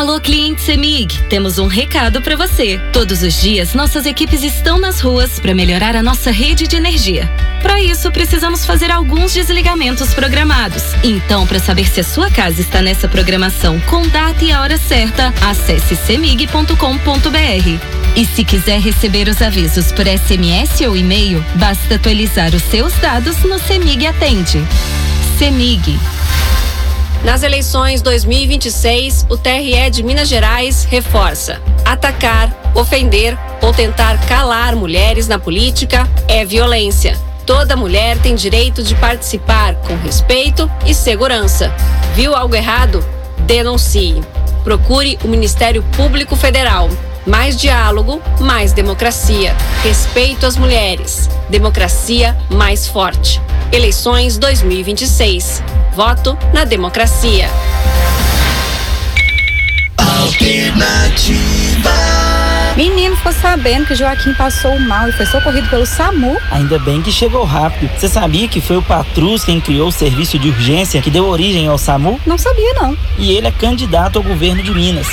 Alô, cliente CEMIG, temos um recado para você. Todos os dias, nossas equipes estão nas ruas para melhorar a nossa rede de energia. Para isso, precisamos fazer alguns desligamentos programados. Então, para saber se a sua casa está nessa programação com data e a hora certa, acesse cemig.com.br. E se quiser receber os avisos por SMS ou e-mail, basta atualizar os seus dados no CEMIG Atende. CEMIG. Nas eleições 2026, o TRE de Minas Gerais reforça: atacar, ofender ou tentar calar mulheres na política é violência. Toda mulher tem direito de participar com respeito e segurança. Viu algo errado? Denuncie. Procure o Ministério Público Federal. Mais diálogo, mais democracia. Respeito às mulheres. Democracia mais forte. Eleições 2026. Voto na democracia. Alternativa. Menino, ficou sabendo que Joaquim passou mal e foi socorrido pelo SAMU? Ainda bem que chegou rápido. Você sabia que foi o Patrus quem criou o serviço de urgência que deu origem ao SAMU? Não sabia, não. E ele é candidato ao governo de Minas.